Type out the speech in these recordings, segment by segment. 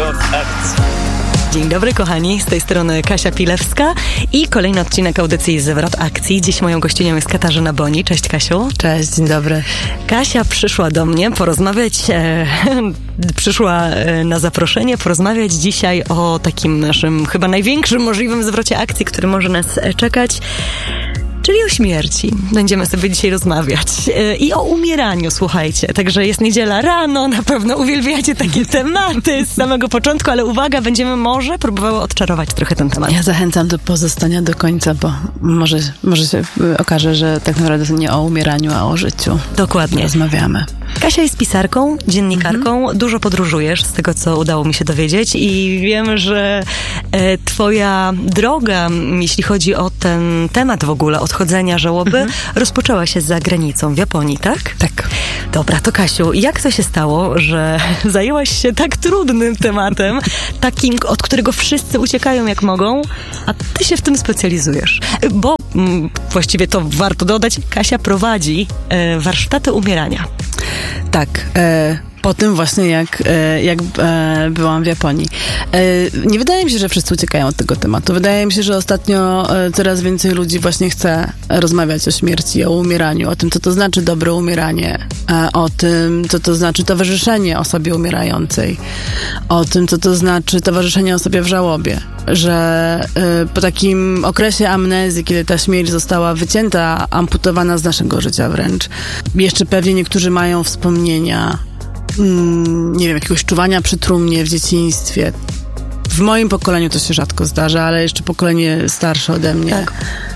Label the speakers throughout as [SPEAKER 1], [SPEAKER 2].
[SPEAKER 1] Zwrot akcji.
[SPEAKER 2] Dzień dobry kochani, z tej strony Kasia Pilewska i kolejny odcinek audycji Zwrot akcji. Dziś moją gościnią jest Katarzyna Boni. Cześć Kasiu.
[SPEAKER 3] Cześć, dzień dobry.
[SPEAKER 2] Kasia przyszła do mnie porozmawiać, przyszła na zaproszenie porozmawiać dzisiaj o takim naszym chyba największym możliwym zwrocie akcji, który może nas czekać. Czyli o śmierci. Będziemy sobie dzisiaj rozmawiać. I o umieraniu, słuchajcie. Także jest niedziela rano, na pewno uwielbiacie takie tematy z samego początku, ale uwaga, będziemy może próbowały odczarować trochę ten temat.
[SPEAKER 3] Ja zachęcam do pozostania do końca, bo może się okaże, że tak naprawdę nie o umieraniu, a o życiu.
[SPEAKER 2] Dokładnie.
[SPEAKER 3] Rozmawiamy.
[SPEAKER 2] Kasia jest pisarką, dziennikarką, dużo podróżujesz z tego, co udało mi się dowiedzieć i wiem, że twoja droga, jeśli chodzi o ten temat w ogóle, odchodzenia, żałoby, rozpoczęła się za granicą, w Japonii, tak?
[SPEAKER 3] Tak.
[SPEAKER 2] Dobra, to Kasiu, jak to się stało, że zajęłaś się tak trudnym tematem, takim, od którego wszyscy uciekają jak mogą, a ty się w tym specjalizujesz? Bo właściwie to warto dodać, Kasia prowadzi warsztaty umierania.
[SPEAKER 3] Tak, po tym właśnie jak byłam w Japonii. Nie wydaje mi się, że wszyscy uciekają od tego tematu. Wydaje mi się, że ostatnio coraz więcej ludzi właśnie chce rozmawiać o śmierci, o umieraniu, o tym, co to znaczy dobre umieranie, o tym, co to znaczy towarzyszenie osobie umierającej, o tym, co to znaczy towarzyszenie osobie w żałobie. Że po takim okresie amnezji, kiedy ta śmierć została wycięta, amputowana z naszego życia wręcz, jeszcze pewnie niektórzy mają wspomnienia, nie wiem, jakiegoś czuwania przy trumnie w dzieciństwie. W moim pokoleniu to się rzadko zdarza, ale jeszcze pokolenie starsze ode mnie tak.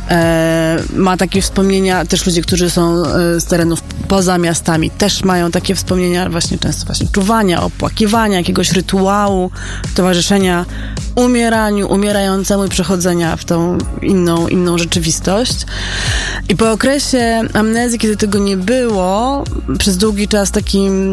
[SPEAKER 3] Ma takie wspomnienia. Też ludzie, którzy są z terenów poza miastami, też mają takie wspomnienia często czuwania, opłakiwania, jakiegoś rytuału, towarzyszenia umieraniu, umierającemu i przechodzenia w tą inną rzeczywistość. I po okresie amnezji, kiedy tego nie było, przez długi czas takim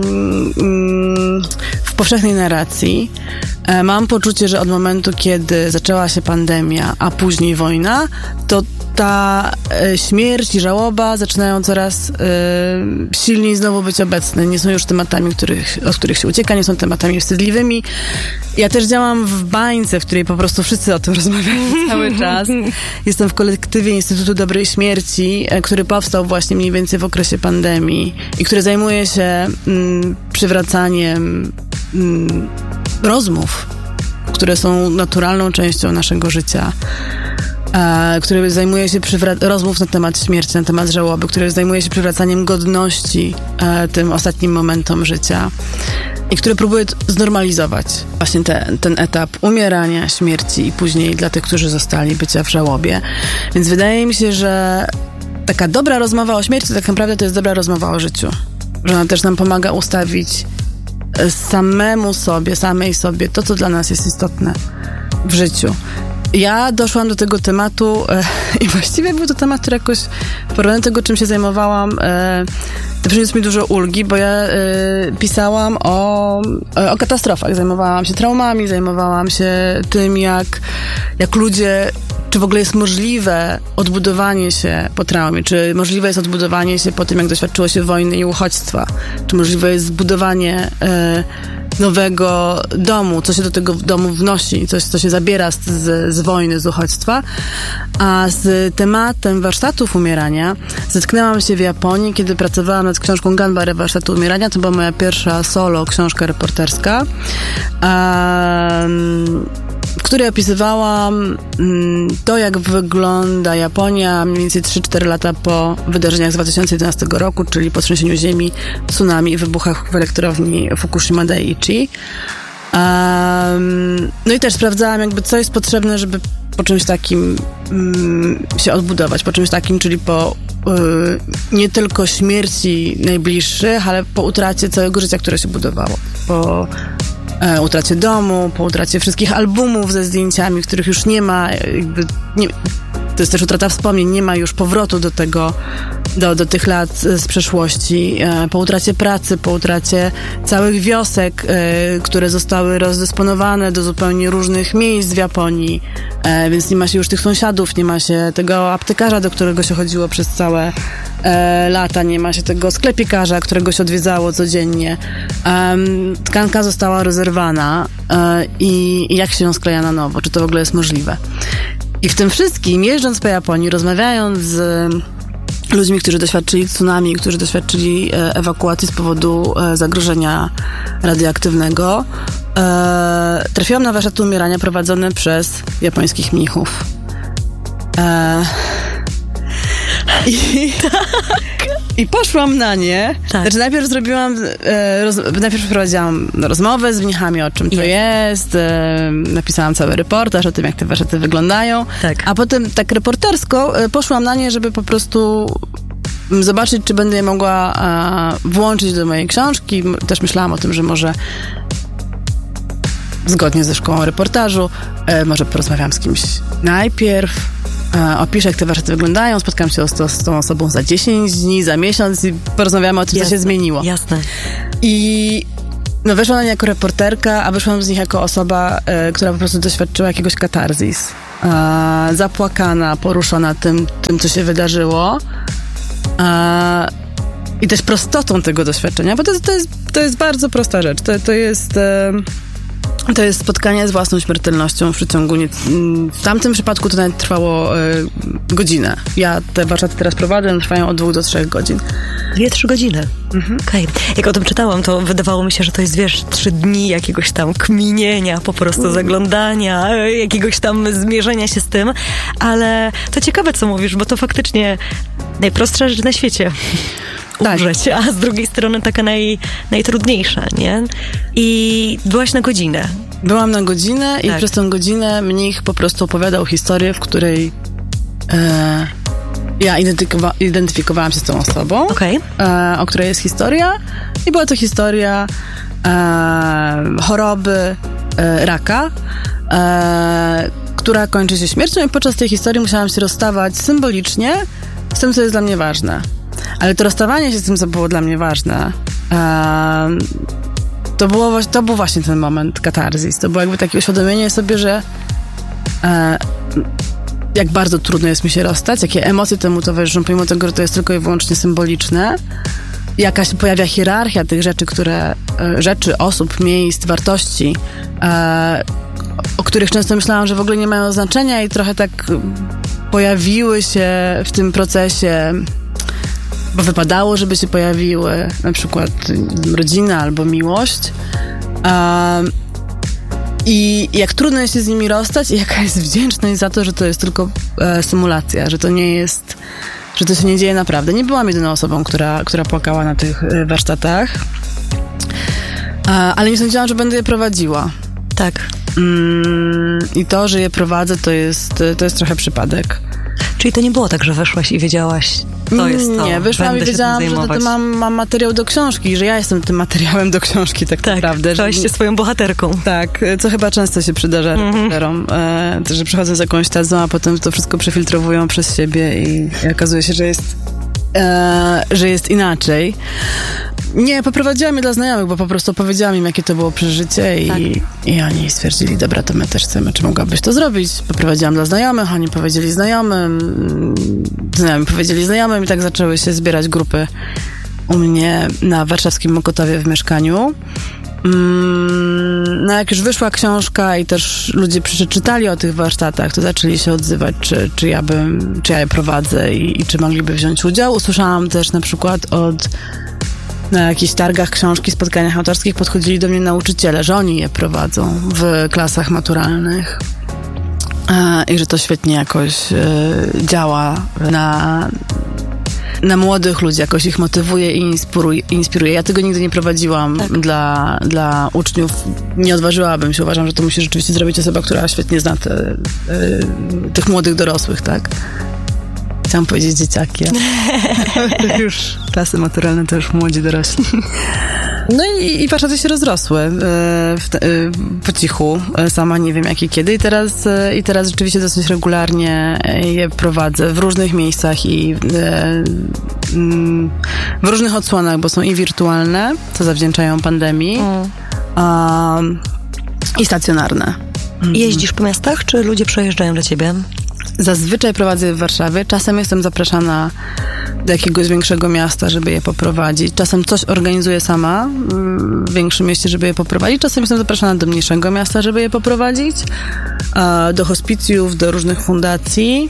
[SPEAKER 3] w powszechnej narracji, mam poczucie, że od momentu, kiedy zaczęła się pandemia, a później wojna, to ta śmierć i żałoba zaczynają coraz silniej znowu być obecne. Nie są już tematami, od których się ucieka, nie są tematami wstydliwymi. Ja też działam w bańce, w której po prostu wszyscy o tym rozmawiają cały czas. Jestem w kolektywie Instytutu Dobrej Śmierci, który powstał właśnie mniej więcej w okresie pandemii i który zajmuje się przywracaniem rozmów, które są naturalną częścią naszego życia, który zajmuje się rozmów na temat śmierci, na temat żałoby, który zajmuje się przywracaniem godności tym ostatnim momentom życia i który próbuje znormalizować właśnie ten etap umierania, śmierci i później dla tych, którzy zostali, bycia w żałobie. Więc wydaje mi się, że taka dobra rozmowa o śmierci tak naprawdę to jest dobra rozmowa o życiu. Że ona też nam pomaga ustawić samej sobie to, co dla nas jest istotne w życiu. Ja doszłam do tego tematu i właściwie był to temat, który jakoś w porównaniu do tego, czym się zajmowałam, to przyniósł mi dużo ulgi, bo ja pisałam o katastrofach. Zajmowałam się traumami, zajmowałam się tym, jak ludzie, czy w ogóle jest możliwe odbudowanie się po traumie, czy możliwe jest odbudowanie się po tym, jak doświadczyło się wojny i uchodźstwa, czy możliwe jest zbudowanie nowego domu, co się do tego domu wnosi, coś, co się zabiera z wojny, z uchodźstwa. A z tematem warsztatów umierania zetknęłam się w Japonii, kiedy pracowałam nad książką Ganbare Warsztatu Umierania. To była moja pierwsza solo książka reporterska, w której opisywałam to, jak wygląda Japonia mniej więcej 3-4 lata po wydarzeniach z 2011 roku, czyli po trzęsieniu ziemi, tsunami i wybuchach w elektrowni Fukushima Daiichi. No i też sprawdzałam co jest potrzebne, żeby po czymś takim się odbudować, po czymś takim, czyli po nie tylko śmierci najbliższych, ale po utracie całego życia, które się budowało. Po utracie domu, po utracie wszystkich albumów ze zdjęciami, których już nie ma, To jest też utrata wspomnień, nie ma już powrotu do tego, do tych lat z przeszłości. Po utracie pracy, po utracie całych wiosek, które zostały rozdysponowane do zupełnie różnych miejsc w Japonii, więc nie ma się już tych sąsiadów, nie ma się tego aptekarza, do którego się chodziło przez całe lata, nie ma się tego sklepikarza, którego się odwiedzało codziennie. Tkanka została rozerwana i jak się ją skleja na nowo? Czy to w ogóle jest możliwe? I w tym wszystkim, jeżdżąc po Japonii, rozmawiając z ludźmi, którzy doświadczyli tsunami, którzy doświadczyli ewakuacji z powodu zagrożenia radioaktywnego, trafiłam na warsztaty umierania prowadzone przez japońskich mnichów. I poszłam na nie. Tak. Znaczy najpierw zrobiłam, najpierw przeprowadziłam rozmowę z mnichami, o czym to jest. Napisałam cały reportaż o tym, jak te warsztaty wyglądają. Tak. A potem tak reportersko poszłam na nie, żeby po prostu zobaczyć, czy będę je mogła włączyć do mojej książki. Też myślałam o tym, że może zgodnie ze szkołą reportażu, może porozmawiam z kimś najpierw, opiszę, jak te warsztaty wyglądają, spotkam się z tą osobą za 10 dni, za miesiąc i porozmawiamy o tym, co się zmieniło.
[SPEAKER 2] Jasne.
[SPEAKER 3] I weszłam na nie jako reporterka, a wyszłam z nich jako osoba, która po prostu doświadczyła jakiegoś katarzis. Zapłakana, poruszona tym, co się wydarzyło. I też prostotą tego doświadczenia, bo to jest bardzo prosta rzecz. To jest spotkanie z własną śmiertelnością w przeciągu w tamtym przypadku to nawet trwało godzinę. Ja te warsztaty teraz prowadzę, trwają od 2 do 3 godzin.
[SPEAKER 2] 2-3 godziny. Mhm. Okay. Jak o tym czytałam, to wydawało mi się, że to jest, 3 dni jakiegoś tam kminienia, po prostu zaglądania, jakiegoś tam zmierzenia się z tym, ale to ciekawe, co mówisz, bo to faktycznie najprostsza rzecz na świecie. Umrzeć, a z drugiej strony taka najtrudniejsza, nie? I byłaś na godzinę.
[SPEAKER 3] Byłam na godzinę i przez tę godzinę mnich po prostu opowiadał historię, w której ja identyfikowałam się z tą osobą, o której jest historia i była to historia choroby raka, która kończy się śmiercią i podczas tej historii musiałam się rozstawać symbolicznie z tym, co jest dla mnie ważne. Ale to rozstawanie się z tym, co było dla mnie ważne, to był właśnie ten moment katarzis. To było jakby takie uświadomienie sobie, że jak bardzo trudno jest mi się rozstać, jakie emocje temu towarzyszą, pomimo tego, że to jest tylko i wyłącznie symboliczne. Jaka się pojawia hierarchia tych rzeczy, osób, miejsc, wartości, o których często myślałam, że w ogóle nie mają znaczenia i trochę tak pojawiły się w tym procesie, bo wypadało, żeby się pojawiły, na przykład rodzina albo miłość. I jak trudno jest się z nimi rozstać i jaka jest wdzięczność za to, że to jest tylko symulacja, że to nie jest, że to się nie dzieje naprawdę. Nie byłam jedyną osobą, która płakała na tych warsztatach, ale nie sądziłam, że będę je prowadziła.
[SPEAKER 2] Tak.
[SPEAKER 3] I to, że je prowadzę, to jest trochę przypadek.
[SPEAKER 2] Czyli to nie było tak, że weszłaś i wiedziałaś, to jest to.
[SPEAKER 3] Nie, wyszłam i wiedziałam, że mam materiał do książki, że ja jestem tym materiałem do książki tak naprawdę.
[SPEAKER 2] Stałaś się swoją bohaterką.
[SPEAKER 3] Tak, co chyba często się przydarza reporterom, że przychodzą z jakąś tezą, a potem to wszystko przefiltrowują przez siebie i okazuje się, że jest inaczej. Nie, poprowadziłam je dla znajomych, bo po prostu opowiedziałam im, jakie to było przeżycie i oni stwierdzili, dobra, to my też chcemy, czy mogłabyś to zrobić? Poprowadziłam dla znajomych, oni powiedzieli znajomym, znajomi powiedzieli znajomym i tak zaczęły się zbierać grupy u mnie na warszawskim Mokotowie w mieszkaniu. No jak już wyszła książka i też ludzie przeczytali o tych warsztatach, to zaczęli się odzywać, czy ja je prowadzę i czy mogliby wziąć udział. Usłyszałam też na przykład na jakichś targach książki, spotkaniach autorskich podchodzili do mnie nauczyciele, że oni je prowadzą w klasach maturalnych i że to świetnie jakoś działa na młodych ludzi, jakoś ich motywuje i inspiruje. Ja tego nigdy nie prowadziłam dla uczniów. Nie odważyłabym się. Uważam, że to musi rzeczywiście zrobić osoba, która świetnie zna tych młodych dorosłych, tak? Chciałam powiedzieć dzieciaki, ale już klasy maturalne to już młodzi dorośli. No i warsztaty się rozrosły po cichu. Sama nie wiem jak i kiedy. I teraz rzeczywiście dosyć regularnie je prowadzę w różnych miejscach i w różnych odsłonach, bo są i wirtualne, co zawdzięczają pandemii, i stacjonarne.
[SPEAKER 2] Jeździsz po miastach, czy ludzie przejeżdżają do ciebie?
[SPEAKER 3] Zazwyczaj prowadzę je w Warszawie. Czasem jestem zapraszana do jakiegoś większego miasta, żeby je poprowadzić. Czasem coś organizuję sama w większym mieście, żeby je poprowadzić. Czasem jestem zapraszana do mniejszego miasta, żeby je poprowadzić. Do hospicjów, do różnych fundacji.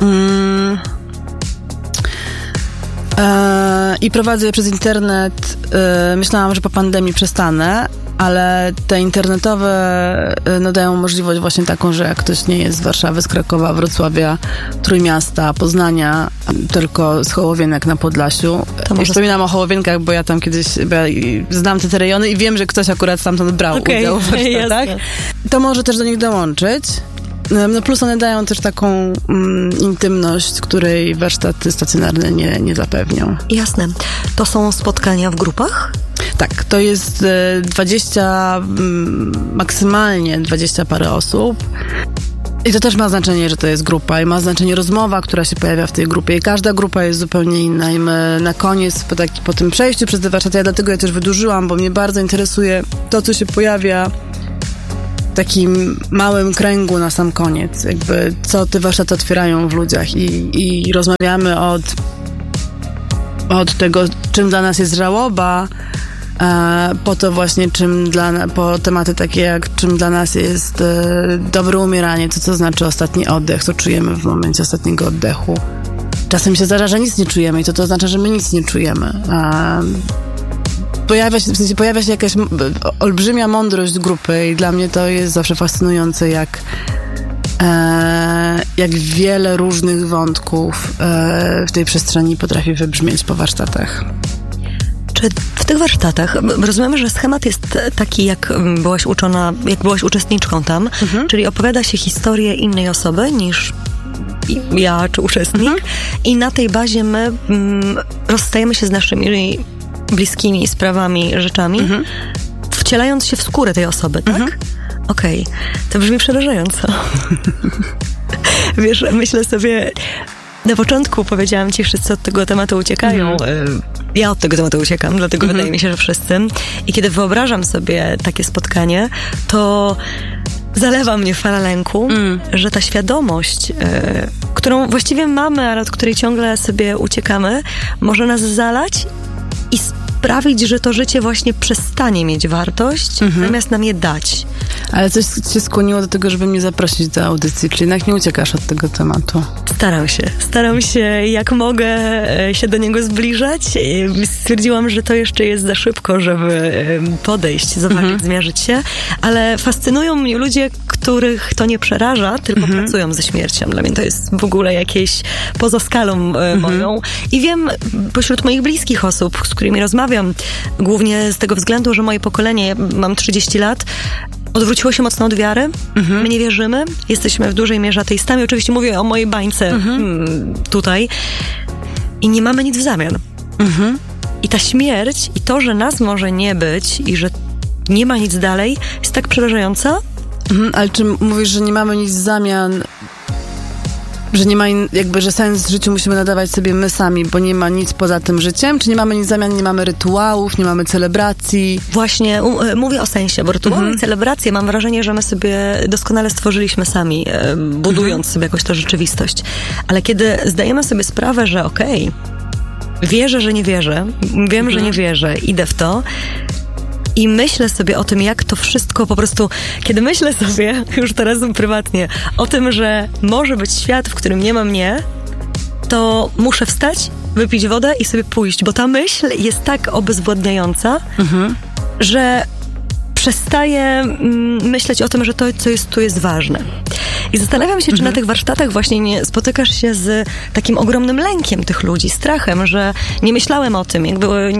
[SPEAKER 3] I prowadzę je przez internet. Myślałam, że po pandemii przestanę, ale te internetowe dają możliwość właśnie taką, że jak ktoś nie jest z Warszawy, z Krakowa, Wrocławia, Trójmiasta, Poznania, tylko z Hołowienek na Podlasiu. I wspominam o Hołowienkach, bo ja tam kiedyś znam te rejony i wiem, że ktoś akurat stamtąd brał udział w warsztatach. To może też do nich dołączyć. No plus one dają też taką intymność, której warsztaty stacjonarne nie zapewnią.
[SPEAKER 2] Jasne. To są spotkania w grupach?
[SPEAKER 3] Tak, to jest 20, maksymalnie 20 parę osób. I to też ma znaczenie, że to jest grupa i ma znaczenie rozmowa, która się pojawia w tej grupie. I każda grupa jest zupełnie inna i my na koniec, po tym przejściu przez te warsztaty, dlatego ja też wydłużyłam, bo mnie bardzo interesuje to, co się pojawia w takim małym kręgu na sam koniec. Jakby co te warsztaty otwierają w ludziach i rozmawiamy od tego, czym dla nas jest żałoba, po to właśnie, po tematy takie jak czym dla nas jest dobre umieranie, co znaczy ostatni oddech, co czujemy w momencie ostatniego oddechu. Czasem się zdarza, że nic nie czujemy i to oznacza, że my nic nie czujemy. Pojawia się jakaś olbrzymia mądrość grupy i dla mnie to jest zawsze fascynujące, jak wiele różnych wątków w tej przestrzeni potrafi wybrzmieć po warsztatach.
[SPEAKER 2] Czy w tych warsztatach, rozumiem, że schemat jest taki, jak byłaś uczona, jak byłaś uczestniczką tam, czyli opowiada się historię innej osoby niż ja czy uczestnik i na tej bazie my rozstajemy się z naszymi bliskimi sprawami, rzeczami, wcielając się w skórę tej osoby, tak? Okej. To brzmi przerażająco. Wiesz, myślę sobie, na początku powiedziałam ci, wszyscy od tego tematu uciekają. Ja od tego tematu uciekam, dlatego wydaje mi się, że wszyscy. I kiedy wyobrażam sobie takie spotkanie, to zalewa mnie fala lęku, że ta świadomość, którą właściwie mamy, ale od której ciągle sobie uciekamy, może nas zalać i sprawić, że to życie właśnie przestanie mieć wartość, zamiast nam je dać.
[SPEAKER 3] Ale coś cię skłoniło do tego, żeby mnie zaprosić do audycji, czyli jednak nie uciekasz od tego tematu.
[SPEAKER 2] Staram się jak mogę się do niego zbliżać. Stwierdziłam, że to jeszcze jest za szybko, żeby podejść, zobaczyć, zmierzyć się, ale fascynują mnie ludzie, których to nie przeraża, tylko pracują ze śmiercią. Dla mnie to jest w ogóle jakieś poza skalą moją. I wiem pośród moich bliskich osób, z którymi rozmawiam, głównie z tego względu, że moje pokolenie, mam 30 lat, odwróciło się mocno od wiary. My nie wierzymy. Jesteśmy w dużej mierze ateistami. Oczywiście mówię o mojej bańce tutaj. I nie mamy nic w zamian. I ta śmierć i to, że nas może nie być i że nie ma nic dalej, jest tak przerażająca.
[SPEAKER 3] Ale czy mówisz, że nie mamy nic w zamian, że nie ma że sens w życiu musimy nadawać sobie my sami, bo nie ma nic poza tym życiem? Czy nie mamy nic w zamian, nie mamy rytuałów, nie mamy celebracji?
[SPEAKER 2] Właśnie, mówię o sensie, bo rytuały i celebracje mam wrażenie, że my sobie doskonale stworzyliśmy sami, budując sobie jakoś tę rzeczywistość. Ale kiedy zdajemy sobie sprawę, że wierzę, że nie wierzę, wiem, że nie wierzę, idę w to, i myślę sobie o tym, jak to wszystko po prostu, kiedy myślę sobie, już teraz prywatnie, o tym, że może być świat, w którym nie ma mnie, to muszę wstać, wypić wodę i sobie pójść, bo ta myśl jest tak obezwładniająca, że przestaję myśleć o tym, że to, co jest tu, jest ważne. I zastanawiam się, czy na tych warsztatach właśnie nie spotykasz się z takim ogromnym lękiem tych ludzi, strachem, że nie myślałem o tym,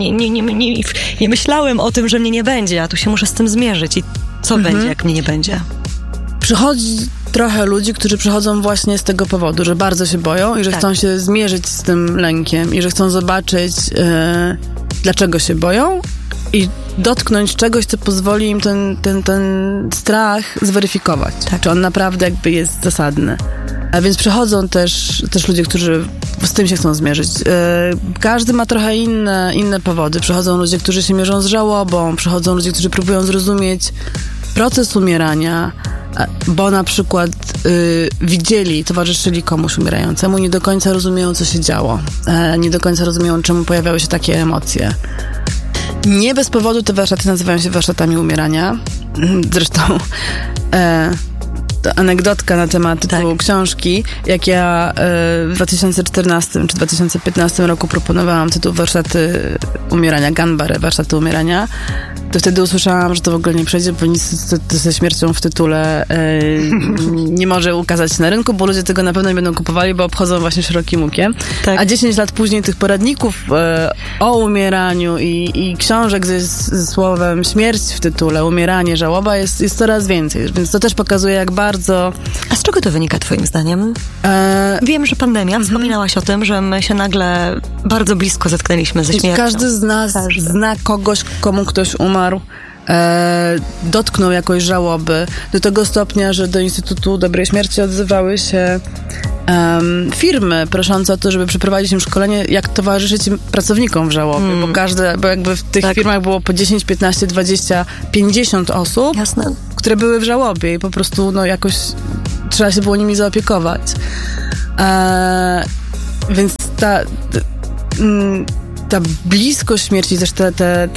[SPEAKER 2] nie myślałem o tym, że mnie nie będzie, a tu się muszę z tym zmierzyć. I co będzie, jak mnie nie będzie?
[SPEAKER 3] Przychodzi trochę ludzi, którzy przychodzą właśnie z tego powodu, że bardzo się boją i że chcą się zmierzyć z tym lękiem i że chcą zobaczyć, dlaczego się boją i dotknąć czegoś, co pozwoli im ten strach zweryfikować. Tak. Czy on naprawdę jakby jest zasadny. A więc przychodzą też ludzie, którzy z tym się chcą zmierzyć. Każdy ma trochę inne powody. Przychodzą ludzie, którzy się mierzą z żałobą, przychodzą ludzie, którzy próbują zrozumieć proces umierania, bo na przykład widzieli, towarzyszyli komuś umierającemu, nie do końca rozumieją, co się działo. Nie do końca rozumieją, czemu pojawiały się takie emocje. Nie bez powodu te warsztaty nazywają się warsztatami umierania. Zresztą to anegdotka na temat tytułu książki. Jak ja w 2014 czy 2015 roku proponowałam tytuł Warsztaty umierania, Ganbare, Warsztaty umierania, to wtedy usłyszałam, że to w ogóle nie przejdzie, bo nic ze śmiercią w tytule nie może ukazać się na rynku, bo ludzie tego na pewno nie będą kupowali, bo obchodzą właśnie szerokim łukiem. Tak. A 10 lat później tych poradników o umieraniu i książek ze słowem śmierć w tytule, umieranie, żałoba jest coraz więcej. Więc to też pokazuje, jak bardzo...
[SPEAKER 2] A z czego to wynika twoim zdaniem? Wiem, że pandemia, wspominałaś o tym, że my się nagle bardzo blisko zetknęliśmy ze śmiercią.
[SPEAKER 3] Każdy z nas zna kogoś, komu ktoś umarł, dotknął jakoś żałoby, do tego stopnia, że do Instytutu Dobrej Śmierci odzywały się firmy proszące o to, żeby przeprowadzić im szkolenie, jak towarzyszyć pracownikom w żałobie, bo jakby w tych firmach było po 10, 15, 20, 50 osób,
[SPEAKER 2] jasne,
[SPEAKER 3] które były w żałobie i po prostu jakoś trzeba się było nimi zaopiekować. Więc ta bliskość śmierci, też te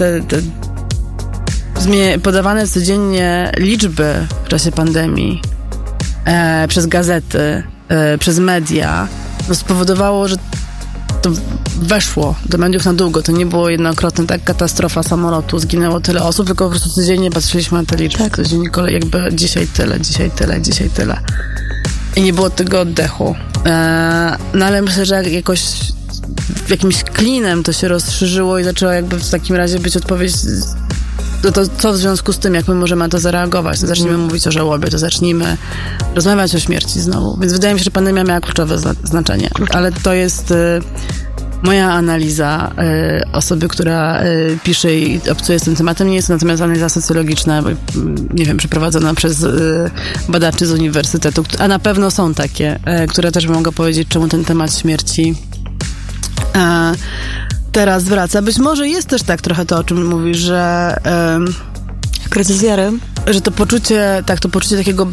[SPEAKER 3] podawane codziennie liczby w czasie pandemii przez gazety, przez media, spowodowało, że to weszło do mediów na długo. To nie było jednokrotne, tak, katastrofa samolotu, zginęło tyle osób, tylko po prostu codziennie patrzyliśmy na te liczby. Tak. Codziennie jakby dzisiaj tyle. I nie było tego oddechu. No ale myślę, że jakoś jakimś klinem to się rozszerzyło i zaczęła jakby w takim razie być odpowiedź, to co w związku z tym, jak my możemy na to zareagować. To zacznijmy mówić o żałobie, to zacznijmy rozmawiać o śmierci znowu. Więc wydaje mi się, że pandemia miała kluczowe znaczenie. Ale to jest moja analiza osoby, która pisze i obcuje z tym tematem. Nie jest to natomiast analiza socjologiczna, nie wiem, przeprowadzona przez badaczy z uniwersytetu, a na pewno są takie, które też mogą powiedzieć, czemu ten temat śmierci teraz wraca. Być może jest też tak trochę to, o czym mówisz, że
[SPEAKER 2] kryzys wiary,
[SPEAKER 3] że to poczucie takiego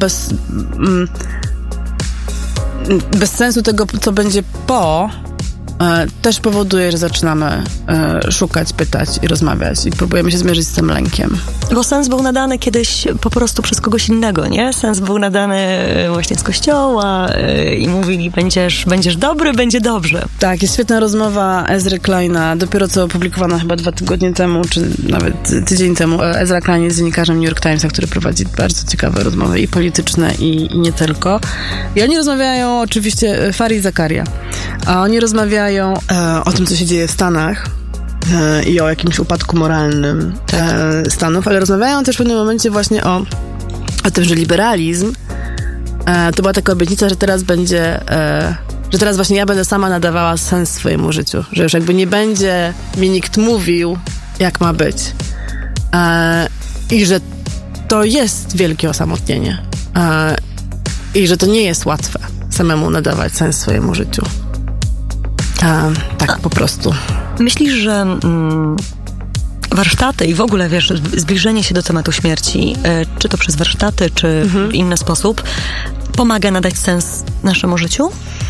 [SPEAKER 3] bez sensu tego, co będzie po, też powoduje, że zaczynamy szukać, pytać i rozmawiać i próbujemy się zmierzyć z tym lękiem.
[SPEAKER 2] Bo sens był nadany kiedyś po prostu przez kogoś innego, nie? Sens był nadany właśnie z kościoła i mówili, będziesz dobry, będzie dobrze.
[SPEAKER 3] Tak, jest świetna rozmowa Ezry Kleina, dopiero co opublikowana chyba 2 tygodnie temu, czy nawet tydzień temu. Ezra Klein jest dziennikarzem New York Timesa, który prowadzi bardzo ciekawe rozmowy i polityczne i nie tylko. I oni rozmawiają oczywiście, Farid Zakaria, a oni rozmawiają o tym, co się dzieje w Stanach i o jakimś upadku moralnym Stanów, ale rozmawiają też w pewnym momencie właśnie o tym, że liberalizm to była taka obietnica, że teraz że teraz właśnie ja będę sama nadawała sens swojemu życiu, że już jakby nie będzie mi nikt mówił, jak ma być. I że to jest wielkie osamotnienie. I że to nie jest łatwe samemu nadawać sens swojemu życiu. Tak po prostu.
[SPEAKER 2] Myślisz, że warsztaty i w ogóle, wiesz, zbliżenie się do tematu śmierci, czy to przez warsztaty, czy w inny sposób, pomaga nadać sens naszemu życiu?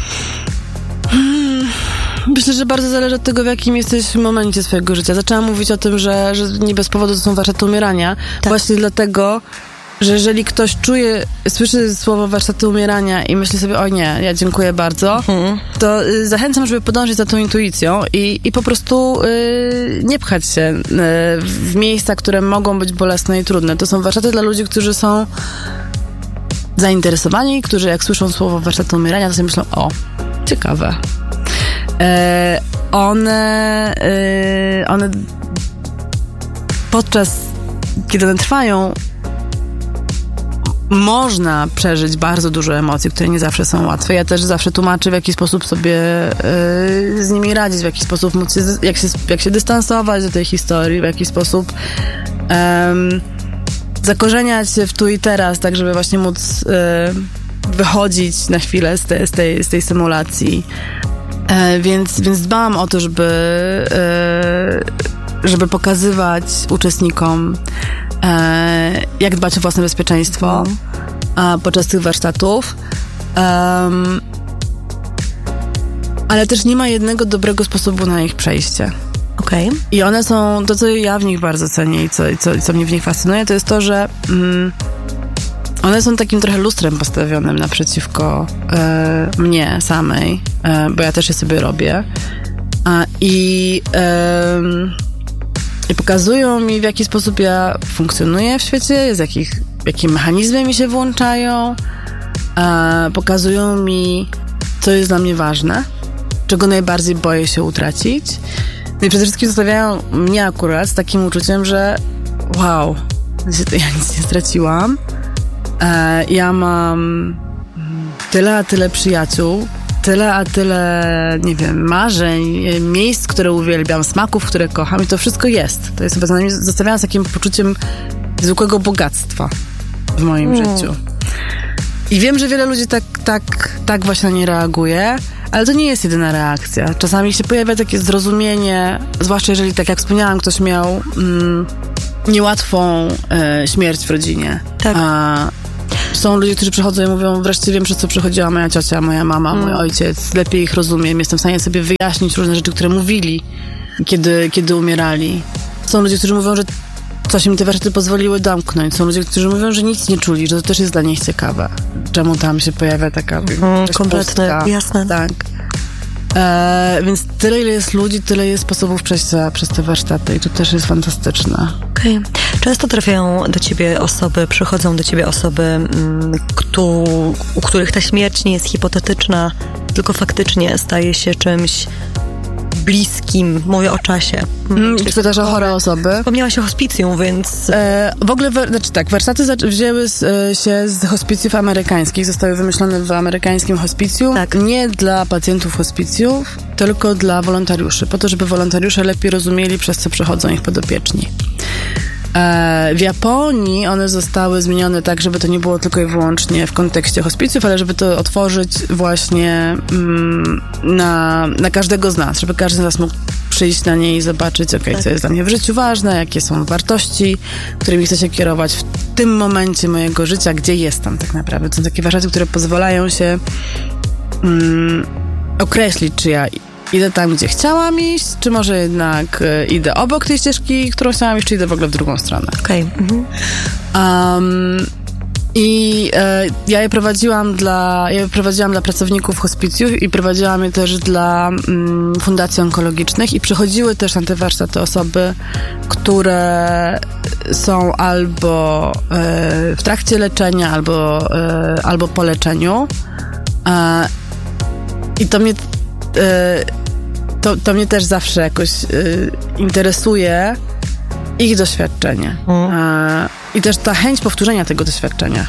[SPEAKER 3] Myślę, że bardzo zależy od tego, w jakim jesteś w momencie swojego życia. Zaczęłam mówić o tym, że nie bez powodu to są warsztaty umierania. Tak. Właśnie dlatego, że jeżeli ktoś słyszy słowo warsztaty umierania i myśli sobie, o nie, ja dziękuję bardzo, to zachęcam, żeby podążyć za tą intuicją i po prostu nie pchać się w miejsca, które mogą być bolesne i trudne. To są warsztaty dla ludzi, którzy są zainteresowani, którzy jak słyszą słowo warsztaty umierania, to sobie myślą, o, ciekawe. One podczas, kiedy one trwają, można przeżyć bardzo dużo emocji, które nie zawsze są łatwe. Ja też zawsze tłumaczę, w jaki sposób sobie z nimi radzić, w jaki sposób móc jak się dystansować do tej historii, w jaki sposób zakorzeniać się w tu i teraz, tak żeby właśnie móc wychodzić na chwilę z tej symulacji. Więc dbałam o to, żeby pokazywać uczestnikom, jak dbać o własne bezpieczeństwo podczas tych warsztatów. Ale też nie ma jednego dobrego sposobu na ich przejście.
[SPEAKER 2] Okay.
[SPEAKER 3] I one są, to co ja w nich bardzo cenię i co mnie w nich fascynuje, to jest to, że one są takim trochę lustrem postawionym naprzeciwko mnie samej, bo ja też je sobie robię. I pokazują mi, w jaki sposób ja funkcjonuję w świecie, jakie mechanizmy mi się włączają. Pokazują mi, co jest dla mnie ważne, czego najbardziej boję się utracić. No i przede wszystkim zostawiają mnie akurat z takim uczuciem, że wow, ja nic nie straciłam. Ja mam tyle a tyle przyjaciół, tyle a tyle, nie wiem, marzeń, miejsc, które uwielbiam, smaków, które kocham i to wszystko jest. To jest chyba za nami zostawiałam z takim poczuciem zwykłego bogactwa w moim życiu. I wiem, że wiele ludzi tak właśnie na nie reaguje, ale to nie jest jedyna reakcja. Czasami się pojawia takie zrozumienie, zwłaszcza jeżeli, tak jak wspomniałam, ktoś miał niełatwą śmierć w rodzinie. Tak. Są ludzie, którzy przychodzą i mówią, wreszcie wiem, przez co przechodziła moja ciocia, moja mama, mój ojciec, lepiej ich rozumiem, jestem w stanie sobie wyjaśnić różne rzeczy, które mówili, kiedy umierali. Są ludzie, którzy mówią, że coś im te warsztaty pozwoliły domknąć. Są ludzie, którzy mówią, że nic nie czuli, że to też jest dla nich ciekawe. Czemu tam się pojawia taka
[SPEAKER 2] kompletnie, jasne.
[SPEAKER 3] Tak. Więc tyle, ile jest ludzi, tyle jest sposobów przejścia przez te warsztaty i to też jest fantastyczne.
[SPEAKER 2] Okej. Często trafiają do ciebie osoby, przychodzą do ciebie osoby, u których ta śmierć nie jest hipotetyczna, tylko faktycznie staje się czymś bliskim. Mówię o czasie.
[SPEAKER 3] Czy też o chore osoby?
[SPEAKER 2] Wspomniałaś o hospicjum, więc...
[SPEAKER 3] w ogóle, warsztaty wzięły się z hospicjów amerykańskich. Zostały wymyślone w amerykańskim hospicjum. Tak. Nie dla pacjentów hospicjów, tylko dla wolontariuszy. Po to, żeby wolontariusze lepiej rozumieli, przez co przechodzą ich podopieczni. W Japonii one zostały zmienione tak, żeby to nie było tylko i wyłącznie w kontekście hospicjów, ale żeby to otworzyć właśnie na każdego z nas, żeby każdy z nas mógł przyjść na nie i zobaczyć, co jest dla mnie w życiu ważne, jakie są wartości, którymi chcę się kierować w tym momencie mojego życia, gdzie jestem tak naprawdę. To są takie warsztaty, które pozwalają się określić, czy ja idę tam, gdzie chciałam iść, czy może jednak idę obok tej ścieżki, którą chciałam iść, czy idę w ogóle w drugą stronę.
[SPEAKER 2] Okej.
[SPEAKER 3] Ja je prowadziłam dla pracowników hospicjów i prowadziłam je też dla fundacji onkologicznych i przychodziły też na te warsztaty osoby, które są albo w trakcie leczenia, albo po leczeniu. I to mnie też zawsze jakoś interesuje ich doświadczenie. I też ta chęć powtórzenia tego doświadczenia.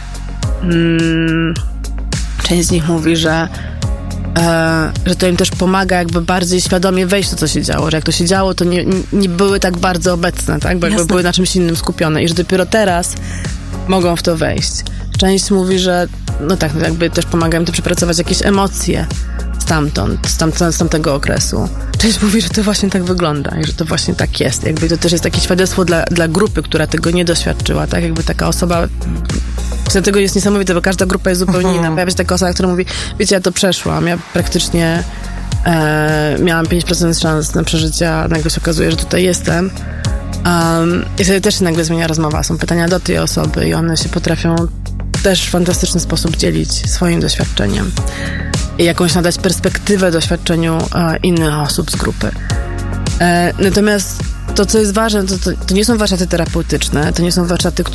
[SPEAKER 3] Część z nich mówi, że to im też pomaga jakby bardziej świadomie wejść w to, co się działo. Że jak to się działo, to nie były tak bardzo obecne, tak? Bo jakby były na czymś innym skupione i że dopiero teraz mogą w to wejść. Część mówi, że jakby też pomaga im to przepracować jakieś emocje z tamtego okresu. Część mówi, że to właśnie tak wygląda i że to właśnie tak jest. Jakby to też jest takie świadectwo dla grupy, która tego nie doświadczyła, tak? Jakby taka osoba... Dlatego jest niesamowite, bo każda grupa jest zupełnie inna. Pojawia się taka osoba, która mówi, wiecie, ja to przeszłam, ja praktycznie miałam 5% szans na przeżycie, a nagle się okazuje, że tutaj jestem. I wtedy też się nagle zmienia rozmowa. Są pytania do tej osoby i one się potrafią też w fantastyczny sposób dzielić swoim doświadczeniem i jakąś nadać perspektywę doświadczeniu innych osób z grupy. Natomiast to, co jest ważne, to nie są warsztaty terapeutyczne, to nie są warsztaty,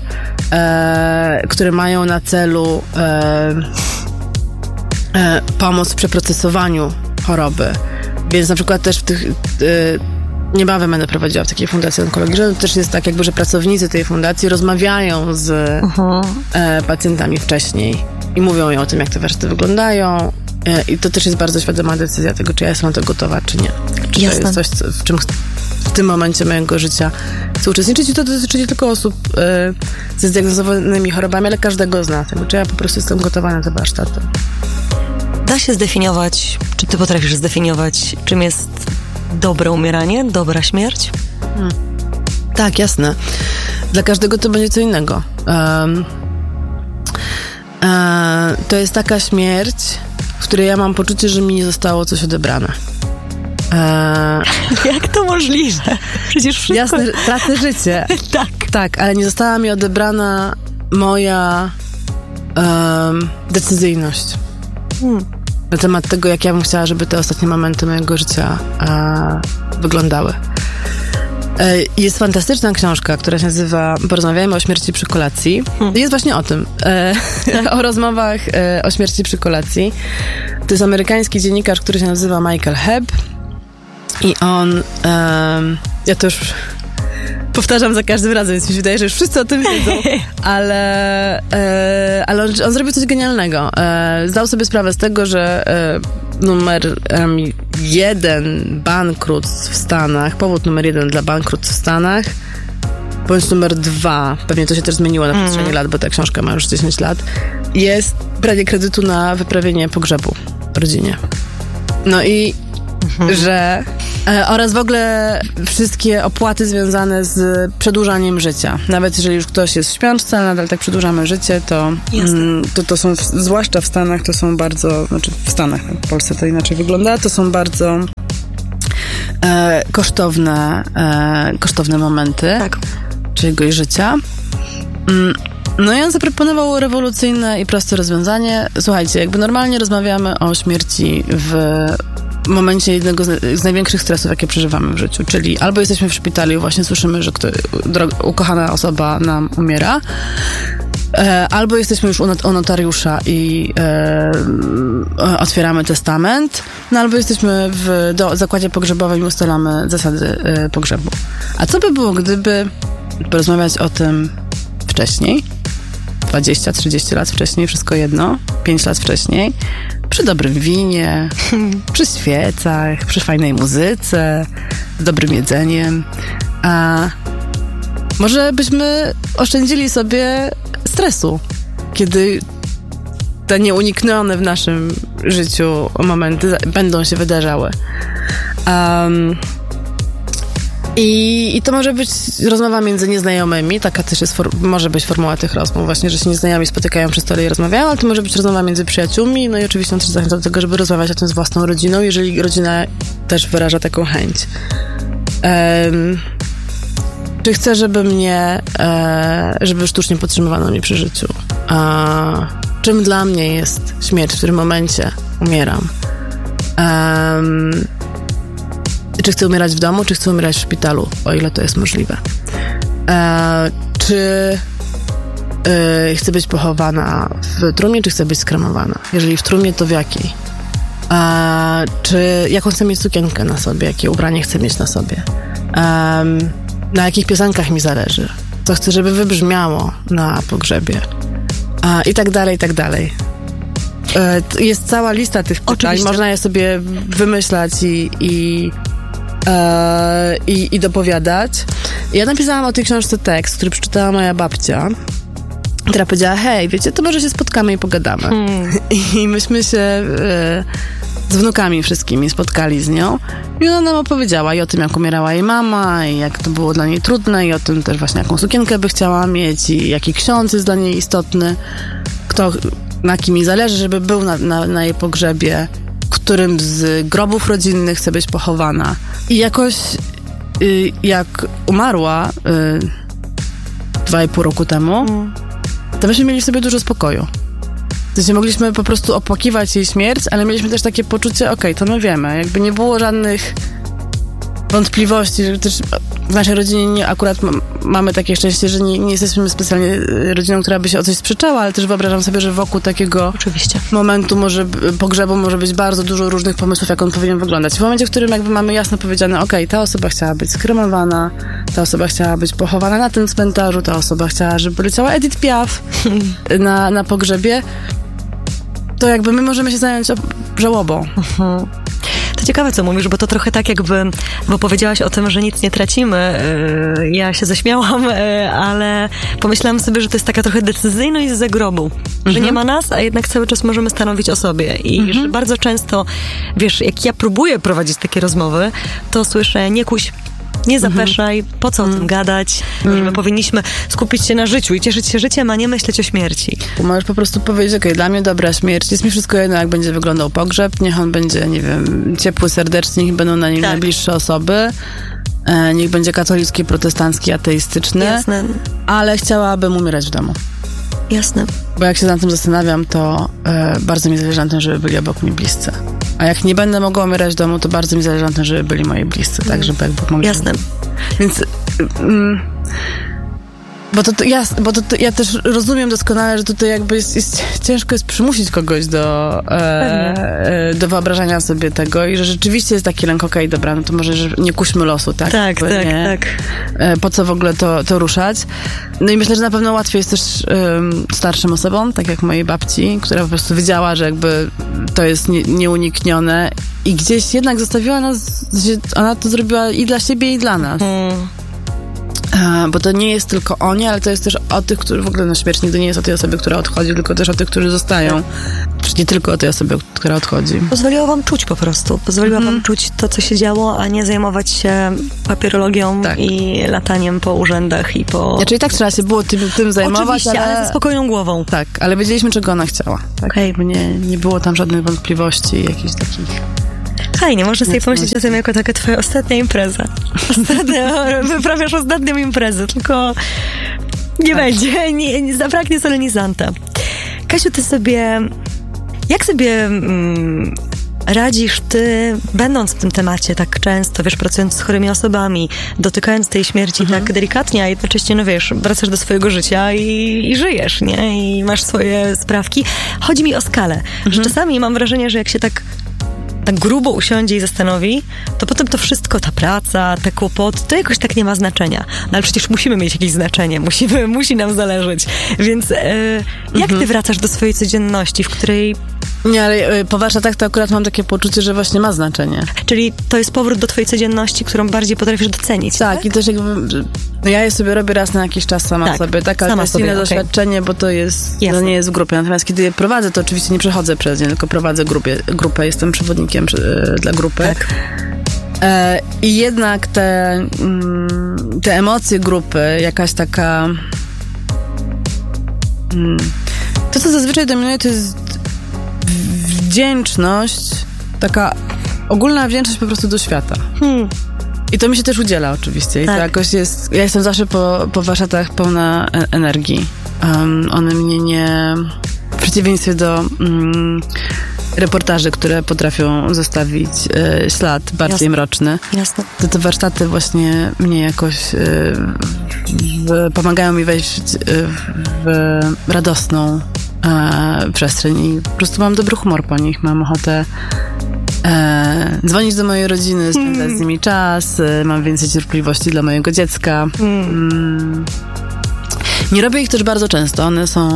[SPEAKER 3] które mają na celu pomoc w przeprocesowaniu choroby. Więc na przykład też niebawem będę prowadziła w takiej fundacji onkologicznej. To też jest tak jakby, że pracownicy tej fundacji rozmawiają z pacjentami wcześniej i mówią im o tym, jak te warsztaty wyglądają. I to też jest bardzo świadoma decyzja tego, czy ja jestem na to gotowa, czy nie. Czy
[SPEAKER 2] Jasne.
[SPEAKER 3] to jest coś, w czym w tym momencie mojego życia chcę uczestniczyć. I to dotyczy nie tylko osób ze zdiagnozowanymi chorobami, ale każdego z nas. Czy ja po prostu jestem gotowa na te warsztaty.
[SPEAKER 2] Da się zdefiniować, czy ty potrafisz zdefiniować, czym jest dobre umieranie, dobra śmierć?
[SPEAKER 3] Tak, jasne. Dla każdego to będzie co innego. To jest taka śmierć, w której ja mam poczucie, że mi nie zostało coś odebrane.
[SPEAKER 2] Jak to możliwe? Przecież wszystko...
[SPEAKER 3] Jasne, tracę życie. Tak, ale nie została mi odebrana moja decyzyjność. Na temat tego, jak ja bym chciała, żeby te ostatnie momenty mojego życia wyglądały. Jest fantastyczna książka, która się nazywa Porozmawiajmy o śmierci przy kolacji. Jest właśnie o tym. O rozmowach o śmierci przy kolacji. To jest amerykański dziennikarz, który się nazywa Michael Hebb. I on... ja to już powtarzam za każdym razem, więc mi się wydaje, że już wszyscy o tym wiedzą. Ale on zrobił coś genialnego. Zdał sobie sprawę z tego, że numer 1 bankructw w Stanach, powód numer 1 dla bankructw w Stanach, bądź numer 2, pewnie to się też zmieniło na przestrzeni lat, bo ta książka ma już 10 lat, jest branie kredytu na wyprawienie pogrzebu w rodzinie. No i że oraz w ogóle wszystkie opłaty związane z przedłużaniem życia. Nawet jeżeli już ktoś jest w śpiączce, ale nadal tak przedłużamy życie, to są, zwłaszcza w Stanach, to są bardzo, znaczy w Stanach, w Polsce to inaczej wygląda, to są bardzo kosztowne momenty czyjegoś życia. No i on zaproponował rewolucyjne i proste rozwiązanie. Słuchajcie, jakby normalnie rozmawiamy o śmierci w momencie jednego z największych stresów, jakie przeżywamy w życiu, czyli albo jesteśmy w szpitalu i właśnie słyszymy, że ukochana osoba nam umiera, albo jesteśmy już u notariusza i otwieramy testament, no albo jesteśmy w zakładzie pogrzebowym i ustalamy zasady pogrzebu. A co by było, gdyby porozmawiać o tym wcześniej? 20-30 lat wcześniej, wszystko jedno, 5 lat wcześniej, przy dobrym winie, przy świecach, przy fajnej muzyce, z dobrym jedzeniem. A może byśmy oszczędzili sobie stresu, kiedy te nieuniknione w naszym życiu momenty będą się wydarzały. I to może być rozmowa między nieznajomymi, taka też jest może być formuła tych rozmów, właśnie, że się nieznajomi spotykają przy stole i rozmawiają, ale to może być rozmowa między przyjaciółmi, no i oczywiście on też zachęcam do tego, żeby rozmawiać o tym z własną rodziną, jeżeli rodzina też wyraża taką chęć. Czy chcę, żeby sztucznie podtrzymywano mnie przy życiu? Czym dla mnie jest śmierć, w którym momencie umieram? Czy chcę umierać w domu, czy chcę umierać w szpitalu, o ile to jest możliwe? Czy chcę być pochowana w trumnie, czy chcę być skremowana? Jeżeli w trumnie, to w jakiej? Czy jaką chcę mieć sukienkę na sobie, jakie ubranie chcę mieć na sobie? Na jakich piosenkach mi zależy? Co chcę, żeby wybrzmiało na pogrzebie? I tak dalej, i tak dalej. Jest cała lista tych pytań. Oczywiście. Można je sobie wymyślać i dopowiadać. Ja napisałam o tej książce tekst, który przeczytała moja babcia, która powiedziała: hej, wiecie, to może się spotkamy i pogadamy. I myśmy się z wnukami wszystkimi spotkali z nią i ona nam opowiedziała i o tym, jak umierała jej mama i jak to było dla niej trudne i o tym też właśnie, jaką sukienkę by chciała mieć i jaki ksiądz jest dla niej istotny, na kim jej zależy, żeby był na jej pogrzebie, w którym z grobów rodzinnych chce być pochowana. I jakoś jak umarła 2,5 roku temu, to myśmy mieli w sobie dużo spokoju. W sensie mogliśmy po prostu opłakiwać jej śmierć, ale mieliśmy też takie poczucie, okej, to my wiemy. Jakby nie było żadnych wątpliwości, że też w naszej rodzinie akurat mamy takie szczęście, że nie jesteśmy specjalnie rodziną, która by się o coś sprzeczała, ale też wyobrażam sobie, że wokół takiego momentu pogrzebu może być bardzo dużo różnych pomysłów, jak on powinien wyglądać. W momencie, w którym jakby mamy jasno powiedziane, okej, ta osoba chciała być skremowana, ta osoba chciała być pochowana na tym cmentarzu, ta osoba chciała, żeby leciała Edith Piaf na pogrzebie, to jakby my możemy się zająć żałobą.
[SPEAKER 2] To ciekawe, co mówisz, bo to trochę tak bo powiedziałaś o tym, że nic nie tracimy. Ja się zaśmiałam, ale pomyślałam sobie, że to jest taka trochę decyzyjność z zagrobu. Że nie ma nas, a jednak cały czas możemy stanowić o sobie. I że bardzo często, wiesz, jak ja próbuję prowadzić takie rozmowy, to słyszę, nie kuś, nie zapeszaj, po co o tym gadać, że my powinniśmy skupić się na życiu i cieszyć się życiem, a nie myśleć o śmierci.
[SPEAKER 3] Możesz po prostu powiedzieć, okej, dla mnie dobra śmierć, jest mi wszystko jedno, jak będzie wyglądał pogrzeb, niech on będzie, nie wiem, ciepły, serdeczny, niech będą na nim najbliższe osoby, niech będzie katolicki, protestancki, ateistyczny,
[SPEAKER 2] jasne,
[SPEAKER 3] ale chciałabym umierać w domu.
[SPEAKER 2] Jasne.
[SPEAKER 3] Bo jak się nad tym zastanawiam, to bardzo mi zależy na tym, żeby byli obok mnie bliscy. A jak nie będę mogła umierać w domu, to bardzo mi zależy na tym, żeby byli moi bliscy, tak, żeby jakby mogli...
[SPEAKER 2] Jasne.
[SPEAKER 3] Więc... Bo to ja też rozumiem doskonale, że tutaj jakby ciężko jest przymusić kogoś do wyobrażania sobie tego i że rzeczywiście jest taki lęk, okej, dobra, no to może że nie kuśmy losu, tak?
[SPEAKER 2] Tak.
[SPEAKER 3] Po co w ogóle to ruszać? No i myślę, że na pewno łatwiej jest też starszym osobom, tak jak mojej babci, która po prostu wiedziała, że jakby to jest nieuniknione i gdzieś jednak zostawiła nas, ona to zrobiła i dla siebie, i dla nas. Bo to nie jest tylko o nie, ale to jest też o tych, którzy w ogóle na śmierć nigdy nie jest o tej osobie, która odchodzi, tylko też o tych, którzy zostają. Czyli nie tylko o tej osobie, która odchodzi.
[SPEAKER 2] Pozwoliła wam czuć po prostu. Pozwoliła wam czuć to, co się działo, a nie zajmować się papierologią i lataniem po urzędach i po...
[SPEAKER 3] Znaczy i tak trzeba się było tym zajmować,
[SPEAKER 2] oczywiście, ale ze spokojną głową.
[SPEAKER 3] Tak, ale wiedzieliśmy, czego ona chciała. Tak? Nie było tam żadnych wątpliwości, jakichś takich...
[SPEAKER 2] Fajnie, można sobie pomyśleć o tym jako taka twoja ostatnia impreza. Wyprawiasz ostatnią imprezę, tylko nie będzie, nie zabraknie solenizanta. Kasiu, jak sobie radzisz ty, będąc w tym temacie tak często, wiesz, pracując z chorymi osobami, dotykając tej śmierci tak delikatnie, a jednocześnie, no wiesz, wracasz do swojego życia i żyjesz, nie? I masz swoje sprawki. Chodzi mi o skalę, że czasami mam wrażenie, że jak się tak grubo usiądzie i zastanowi, to potem to wszystko, ta praca, te kłopoty, to jakoś tak nie ma znaczenia. No ale przecież musimy mieć jakieś znaczenie, musi nam zależeć. Więc jak ty wracasz do swojej codzienności, w której...
[SPEAKER 3] Nie, ale po warsztatach to akurat mam takie poczucie, że właśnie ma znaczenie.
[SPEAKER 2] Czyli to jest powrót do twojej codzienności, którą bardziej potrafisz docenić, tak?
[SPEAKER 3] I też jakby... No ja je sobie robię raz na jakiś czas sama sobie, tak? Ale to jest inne doświadczenie, bo to jest... To nie jest w grupie. Natomiast kiedy je prowadzę, to oczywiście nie przechodzę przez nie, tylko prowadzę grupę. Jestem przewodnikiem dla grupy.
[SPEAKER 2] Tak.
[SPEAKER 3] I jednak te emocje grupy, jakaś taka... To, co zazwyczaj dominuje, to jest wdzięczność, taka ogólna wdzięczność po prostu do świata. I to mi się też udziela oczywiście. I to jakoś jest... Ja jestem zawsze po warsztatach pełna energii. One mnie nie... W przeciwieństwie do reportaży, które potrafią zostawić ślad bardziej mroczny.
[SPEAKER 2] Jasne.
[SPEAKER 3] To te warsztaty właśnie mnie jakoś pomagają mi wejść w radosną przestrzeń i po prostu mam dobry humor po nich. Mam ochotę dzwonić do mojej rodziny, spędzać z nimi czas, mam więcej cierpliwości dla mojego dziecka. Nie robię ich też bardzo często. One są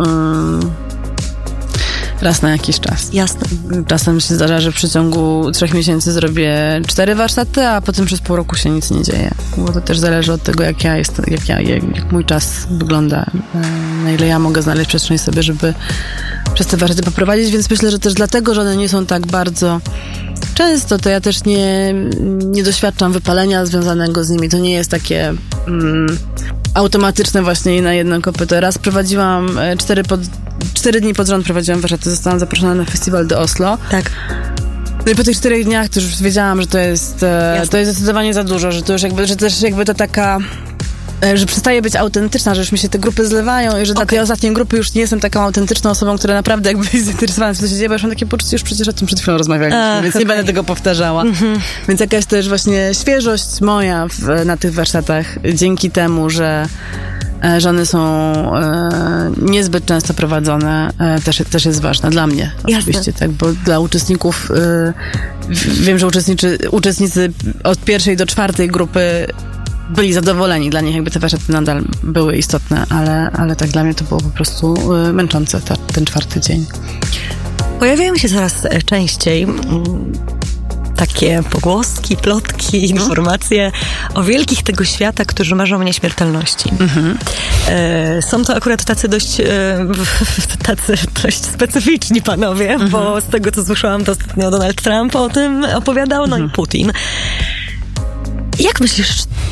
[SPEAKER 3] raz na jakiś czas.
[SPEAKER 2] Jasne.
[SPEAKER 3] Czasem się zdarza, że w przeciągu 3 miesięcy zrobię 4 warsztaty, a potem przez pół roku się nic nie dzieje. Bo to też zależy od tego, jak mój czas wygląda, na ile ja mogę znaleźć przestrzeń sobie, żeby przez te warsztaty poprowadzić, więc myślę, że też dlatego, że one nie są tak bardzo często, to ja też nie doświadczam wypalenia związanego z nimi. To nie jest takie automatyczne właśnie na jedno kopyto. Raz prowadziłam 4 dni pod rząd prowadziłam warsztaty, zostałam zaproszona na festiwal do Oslo.
[SPEAKER 2] Tak.
[SPEAKER 3] No i po tych 4 dniach to już wiedziałam, że to jest zdecydowanie za dużo, że to już jakby, że też jakby to taka że przestaję być autentyczna, że już mi się te grupy zlewają i że dla tej ostatniej grupy już nie jestem taką autentyczną osobą, która naprawdę jakby jest zainteresowana, co się dzieje, bo już mam takie poczucie, już przecież o tym przed chwilą rozmawialiśmy, więc nie będę tego powtarzała. Więc jakaś też właśnie świeżość moja na tych warsztatach, dzięki temu, że one są niezbyt często prowadzone, też jest ważna dla mnie oczywiście, tak, bo dla uczestników wiem, że uczestnicy od 1. do 4. grupy byli zadowoleni, dla nich jakby te warsztaty nadal były istotne, ale tak dla mnie to było po prostu męczące ten 4. dzień.
[SPEAKER 2] Pojawiają się coraz częściej takie pogłoski, plotki, informacje o wielkich tego świata, którzy marzą o nieśmiertelności. Są to akurat tacy dość specyficzni panowie, bo z tego, co słyszałam, to ostatnio Donald Trump o tym opowiadał, no i Putin. Jak myślisz,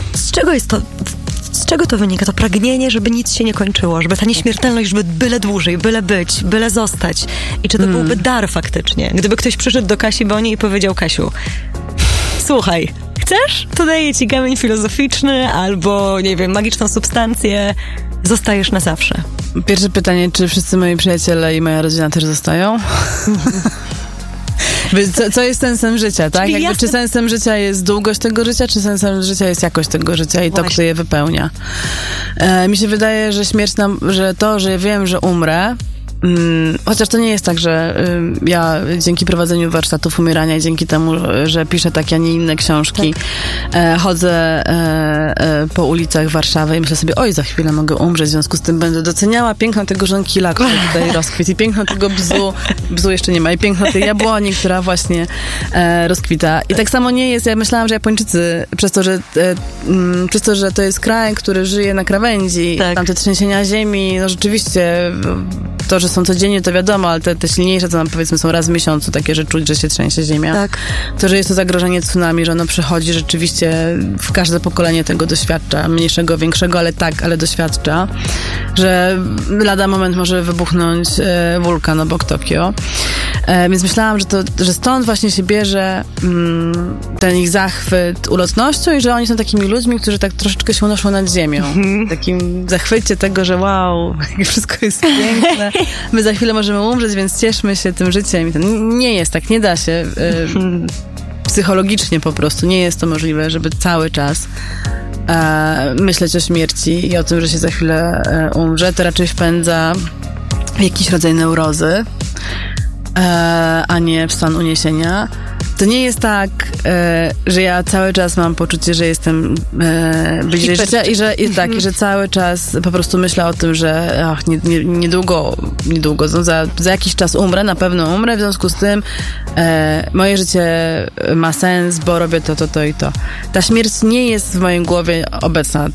[SPEAKER 2] z czego to wynika? To pragnienie, żeby nic się nie kończyło, żeby ta nieśmiertelność, żeby byle dłużej, byle być, byle zostać. I czy to byłby dar faktycznie? Gdyby ktoś przyszedł do Kasi Boni i powiedział: Kasiu, słuchaj, chcesz? To daję ci kamień filozoficzny albo, nie wiem, magiczną substancję. Zostajesz na zawsze.
[SPEAKER 3] Pierwsze pytanie, czy wszyscy moi przyjaciele i moja rodzina też zostają? Co jest sensem życia, tak? Czy sensem życia jest długość tego życia, czy sensem życia jest jakość tego życia i to, kto je wypełnia? Mi się wydaje, że śmierć że ja wiem, że umrę, chociaż to nie jest tak, że ja dzięki prowadzeniu warsztatów umierania i dzięki temu, że piszę takie, a nie inne książki, chodzę po ulicach Warszawy i myślę sobie, oj, za chwilę mogę umrzeć, w związku z tym będę doceniała piękno tego żonkila, który tutaj rozkwitł, i piękno tego bzu jeszcze nie ma, i piękno tej jabłoni, która właśnie rozkwita. I tak samo nie jest, ja myślałam, że Japończycy, przez to, że to jest kraj, który żyje na krawędzi, tam te trzęsienia ziemi, no rzeczywiście to, że są codziennie, to wiadomo, ale te silniejsze, to nam powiedzmy są raz w miesiącu takie, że czuć, że się trzęsie ziemia. Tak. To, że jest to zagrożenie tsunami, że ono przychodzi rzeczywiście, w każde pokolenie tego doświadcza, mniejszego, większego, ale doświadcza, że lada moment może wybuchnąć wulkan obok Tokio. Więc myślałam, że stąd właśnie się bierze ten ich zachwyt ulotnością i że oni są takimi ludźmi, którzy tak troszeczkę się unoszą nad ziemią. W takim zachwycie tego, że wow, wszystko jest piękne, my za chwilę możemy umrzeć, więc cieszmy się tym życiem. Nie jest tak, nie da się. Psychologicznie po prostu nie jest to możliwe, żeby cały czas myśleć o śmierci i o tym, że się za chwilę umrze. To raczej wpędza w jakiś rodzaj neurozy, a nie w stan uniesienia. To nie jest tak, że ja cały czas mam poczucie, że jestem bliżej życia i że cały czas po prostu myślę o tym, że niedługo, no za jakiś czas umrę, na pewno umrę, w związku z tym moje życie ma sens, bo robię to i to. Ta śmierć nie jest w mojej głowie obecna,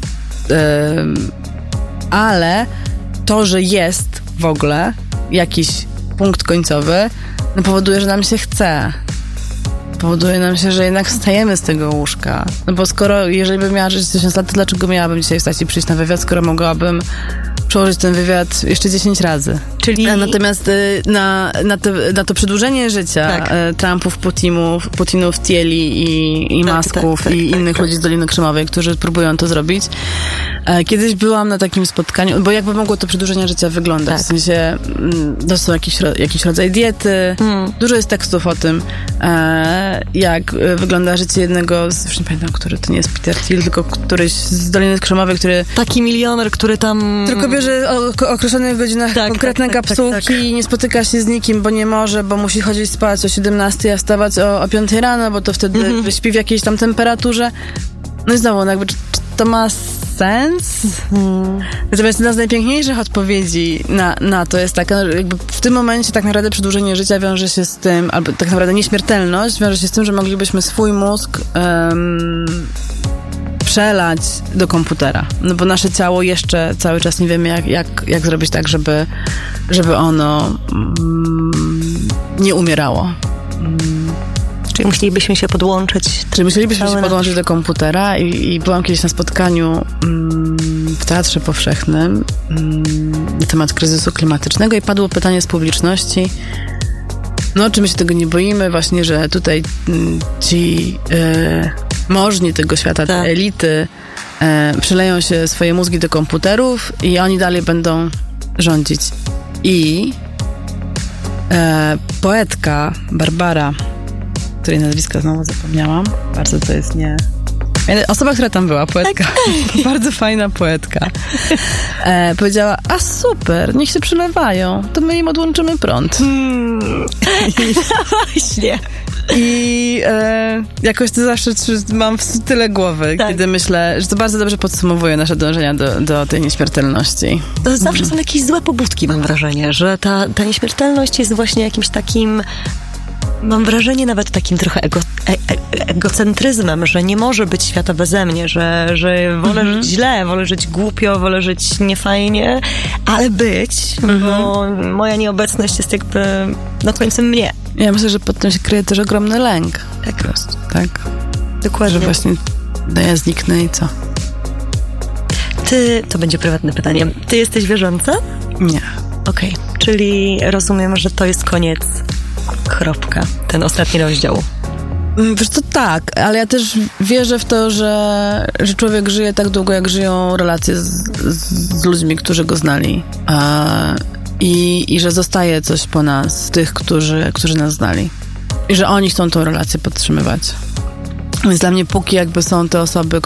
[SPEAKER 3] ale to, że jest w ogóle jakiś punkt końcowy, no powoduje, że nam się chce. Powoduje nam się, że jednak wstajemy z tego łóżka. No bo jeżeli bym miała żyć 1000 lat, to dlaczego miałabym dzisiaj wstać i przyjść na wywiad, skoro mogłabym przełożyć ten wywiad jeszcze 10 razy. Czyli... Natomiast na to przedłużenie życia Trumpów, Putinów, Thieli i Musków i innych ludzi z Doliny Krzemowej, którzy próbują to zrobić. Kiedyś byłam na takim spotkaniu, bo jakby mogło to przedłużenie życia wyglądać. W sensie to są jakiś rodzaj diety. Dużo jest tekstów o tym, jak wygląda życie jednego już nie pamiętam, który to nie jest Peter Thiel, tylko któryś z Doliny Krzemowej, który...
[SPEAKER 2] Taki milioner, który tam...
[SPEAKER 3] Tylko bierze o określonych godzinach konkretne kapsułki i nie spotyka się z nikim, bo nie może, bo musi chodzić spać o 17, a wstawać o 5 rano, bo to wtedy wyśpi w jakiejś tam temperaturze. No i znowu, jakby, czy to ma sens? Natomiast jedna z najpiękniejszych odpowiedzi na to jest taka, że jakby w tym momencie tak naprawdę przedłużenie życia wiąże się z tym, albo tak naprawdę nieśmiertelność wiąże się z tym, że moglibyśmy swój mózg przelać do komputera. No bo nasze ciało jeszcze cały czas nie wiemy, jak zrobić tak, żeby ono nie umierało.
[SPEAKER 2] Czyli musielibyśmy się podłączyć.
[SPEAKER 3] Do komputera i byłam kiedyś na spotkaniu w Teatrze Powszechnym na temat kryzysu klimatycznego i padło pytanie z publiczności, no czy my się tego nie boimy, właśnie, że tutaj ci możni tego świata, te elity Przyleją się swoje mózgi do komputerów i oni dalej będą rządzić. I poetka Barbara, której nazwiska znowu zapomniałam, bardzo to jest nie... Osoba, która tam była, poetka, bardzo fajna poetka, powiedziała, a super, niech się przylewają, to my im odłączymy prąd.
[SPEAKER 2] Właśnie.
[SPEAKER 3] I jakoś to zawsze mam tyle głowy, kiedy myślę, że to bardzo dobrze podsumowuje nasze dążenia do tej nieśmiertelności.
[SPEAKER 2] To zawsze są jakieś złe pobudki, mam wrażenie, że ta nieśmiertelność jest właśnie jakimś takim... Mam wrażenie nawet takim trochę egocentryzmem, że nie może być świata beze mnie, że wolę żyć źle, wolę żyć głupio, wolę żyć niefajnie, ale być, bo moja nieobecność jest jakby końcem mnie.
[SPEAKER 3] Ja myślę, że pod tym się kryje też ogromny lęk.
[SPEAKER 2] Tak.
[SPEAKER 3] Po prostu, tak.
[SPEAKER 2] Dokładnie.
[SPEAKER 3] Że właśnie ja zniknę i co?
[SPEAKER 2] To będzie prywatne pytanie. Ty jesteś wierząca?
[SPEAKER 3] Nie.
[SPEAKER 2] Okej. Czyli rozumiem, że to jest koniec. Kropka. Ten ostatni rozdział.
[SPEAKER 3] Wiesz co, tak, ale ja też wierzę w to, że człowiek żyje tak długo, jak żyją relacje z ludźmi, którzy go znali. I że zostaje coś po nas, tych, którzy nas znali. I że oni chcą tą relację podtrzymywać. Więc dla mnie póki jakby są te osoby,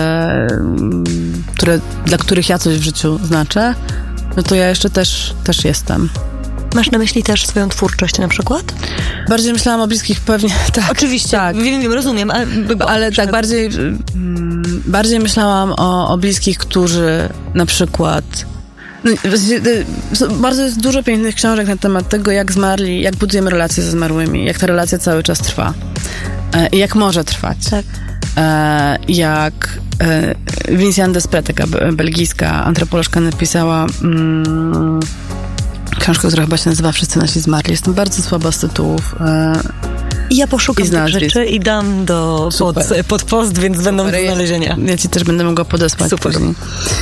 [SPEAKER 3] dla których ja coś w życiu znaczę, no to ja jeszcze też jestem.
[SPEAKER 2] Masz na myśli też swoją twórczość na przykład?
[SPEAKER 3] Bardziej myślałam o bliskich pewnie, tak.
[SPEAKER 2] Oczywiście, tak. Wiem, rozumiem.
[SPEAKER 3] Ale tak, bardziej myślałam o bliskich, którzy na przykład... bardzo jest dużo pięknych książek na temat tego, jak zmarli, jak budujemy relacje ze zmarłymi, jak ta relacja cały czas trwa i jak może trwać. Tak. Jak Vinciane Desprez, taka belgijska antropolożka, napisała książkę, która chyba się nazywa Wszyscy nasi zmarli. Jestem bardzo słaba z tytułów.
[SPEAKER 2] I ja poszukam tych rzeczy i dam pod post, więc będą do znalezienia.
[SPEAKER 3] Ja ci też będę mogła podesłać.
[SPEAKER 2] Super.
[SPEAKER 3] Później.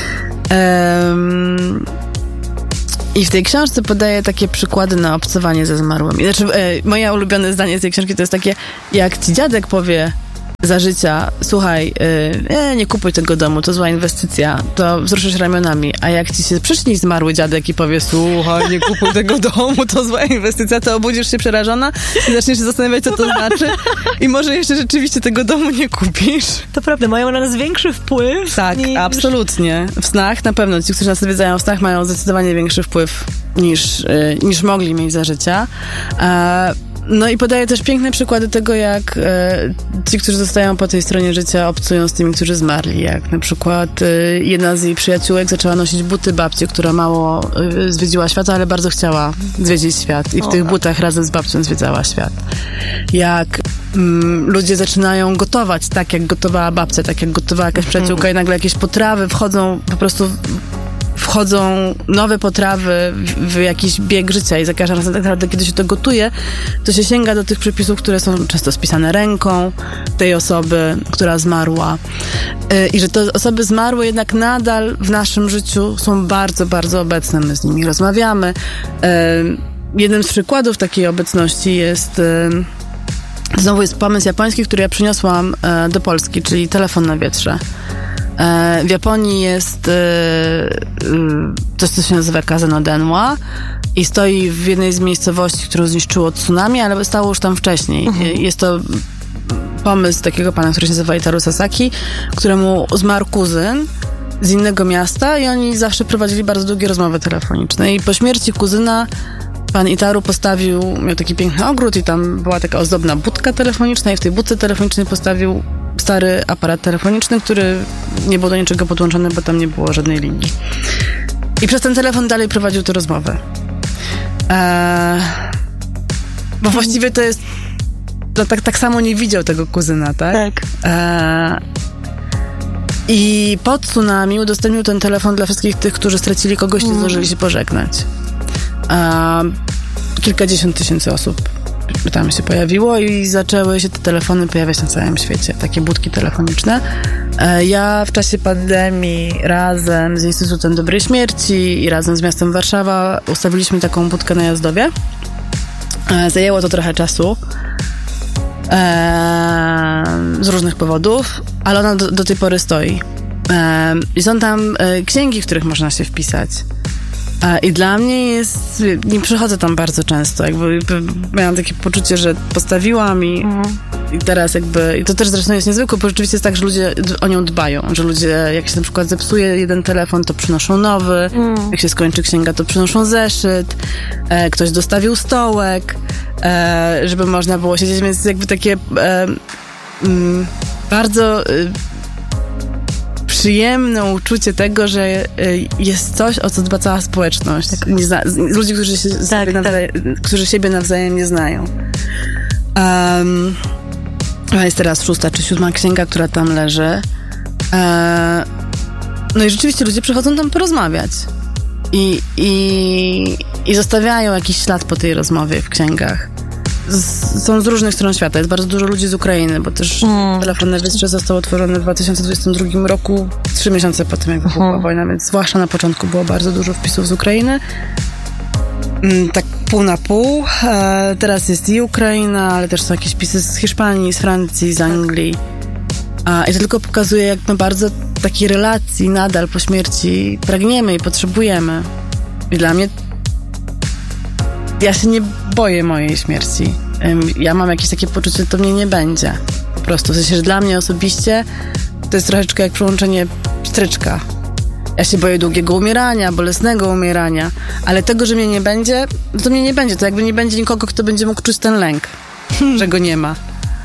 [SPEAKER 3] I w tej książce podaję takie przykłady na obcowanie ze zmarłymi. Znaczy, moje ulubione zdanie z tej książki to jest takie, jak ci dziadek powie za życia, słuchaj, nie kupuj tego domu, to zła inwestycja, to wzruszysz ramionami, a jak ci się przyśni zmarły dziadek i powie, słuchaj, nie kupuj tego domu, to zła inwestycja, to obudzisz się przerażona i zaczniesz się zastanawiać, co to znaczy i może jeszcze rzeczywiście tego domu nie kupisz.
[SPEAKER 2] To prawda, mają na nas większy wpływ.
[SPEAKER 3] Tak, absolutnie. W snach na pewno, ci, którzy nas odwiedzają w snach, mają zdecydowanie większy wpływ niż mogli mieć za życia. No i podaję też piękne przykłady tego, jak ci, którzy zostają po tej stronie życia, obcują z tymi, którzy zmarli. Jak na przykład jedna z jej przyjaciółek zaczęła nosić buty babci, która mało zwiedziła świata, ale bardzo chciała zwiedzić świat. I w tych butach razem z babcią zwiedzała świat. Jak ludzie zaczynają gotować tak, jak gotowała babcia, tak jak gotowała jakaś przyjaciółka i nagle jakieś potrawy wchodzą nowe potrawy w jakiś bieg życia i za każdym razem tak naprawdę, kiedy się to gotuje, to się sięga do tych przepisów, które są często spisane ręką tej osoby, która zmarła. I że te osoby zmarłe jednak nadal w naszym życiu są bardzo, bardzo obecne. My z nimi rozmawiamy. Jednym z przykładów takiej obecności znowu jest pomysł japoński, który ja przyniosłam do Polski, czyli telefon na wietrze. W Japonii jest coś, co się nazywa Kazeno Denwa i stoi w jednej z miejscowości, którą zniszczyło tsunami, ale stało już tam wcześniej. Jest to pomysł takiego pana, który się nazywa Itaru Sasaki, któremu zmarł kuzyn z innego miasta i oni zawsze prowadzili bardzo długie rozmowy telefoniczne. I po śmierci kuzyna pan Itaru miał taki piękny ogród i tam była taka ozdobna budka telefoniczna i w tej budce telefonicznej postawił stary aparat telefoniczny, który nie był do niczego podłączony, bo tam nie było żadnej linii. I przez ten telefon dalej prowadził tę rozmowę. Bo właściwie to jest... tak samo nie widział tego kuzyna, tak?
[SPEAKER 2] Tak.
[SPEAKER 3] I po tsunami udostępnił ten telefon dla wszystkich tych, którzy stracili kogoś, nie zdążyli się pożegnać. Kilkadziesiąt tysięcy osób tam się pojawiło i zaczęły się te telefony pojawiać na całym świecie, takie budki telefoniczne. Ja w czasie pandemii razem z Instytutem Dobrej Śmierci i razem z miastem Warszawa ustawiliśmy taką budkę na Jazdowie. Zajęło to trochę czasu z różnych powodów, ale ona do tej pory stoi. I są tam księgi, w których można się wpisać. I dla mnie jest... Nie przychodzę tam bardzo często. Jakby miałam takie poczucie, że postawiłam i teraz jakby... I to też zresztą jest niezwykłe, bo rzeczywiście jest tak, że ludzie o nią dbają. Że ludzie, jak się na przykład zepsuje jeden telefon, to przynoszą nowy. Jak się skończy księga, to przynoszą zeszyt. Ktoś dostawił stołek, żeby można było siedzieć. Więc jakby takie bardzo... przyjemne uczucie tego, że jest coś, o co dba cała społeczność. Ludzi, którzy siebie nawzajem nie znają. Jest teraz 6. czy 7. księga, która tam leży. No i rzeczywiście ludzie przychodzą tam porozmawiać. I zostawiają jakiś ślad po tej rozmowie w księgach. Są z różnych stron świata. Jest bardzo dużo ludzi z Ukrainy, bo też telefon na rejestrze został otworzony w 2022 roku, 3 miesiące po tym, jak wybuchła wojna, więc zwłaszcza na początku było bardzo dużo wpisów z Ukrainy. Tak pół na pół. Teraz jest i Ukraina, ale też są jakieś wpisy z Hiszpanii, z Francji, z Anglii. I to tylko pokazuje, jak my bardzo takiej relacji nadal po śmierci pragniemy i potrzebujemy. I dla mnie ja się nie boję mojej śmierci. Ja mam jakieś takie poczucie, że to mnie nie będzie. Po prostu. W sensie, że dla mnie osobiście to jest troszeczkę jak przełączenie pstryczka. Ja się boję długiego umierania, bolesnego umierania, ale tego, że mnie nie będzie, to mnie nie będzie. To jakby nie będzie nikogo, kto będzie mógł czuć ten lęk, że go nie ma.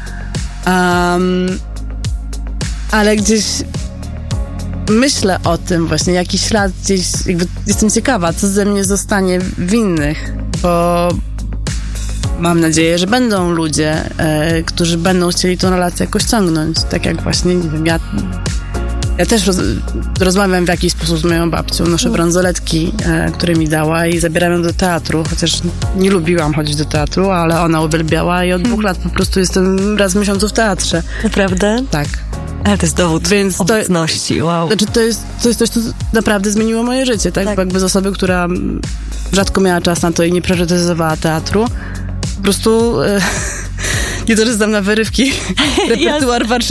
[SPEAKER 3] Ale gdzieś myślę o tym właśnie, jaki ślad gdzieś, jakby jestem ciekawa, co ze mnie zostanie w innych, bo mam nadzieję, że będą ludzie, którzy będą chcieli tą relację jakoś ciągnąć. Tak jak właśnie, nie wiem, ja też rozmawiam w jakiś sposób z moją babcią, noszę bransoletki, które mi dała i zabieram ją do teatru, chociaż nie lubiłam chodzić do teatru, ale ona uwielbiała i od 2 lat po prostu jestem raz w miesiącu w teatrze.
[SPEAKER 2] Naprawdę?
[SPEAKER 3] Tak.
[SPEAKER 2] Ale to jest dowód obecności, wow.
[SPEAKER 3] Znaczy to jest coś, co naprawdę zmieniło moje życie, tak? Bo jakby z osoby, która rzadko miała czas na to i nie priorytetyzowała teatru, po prostu nie to, że znam na wyrywki repertuar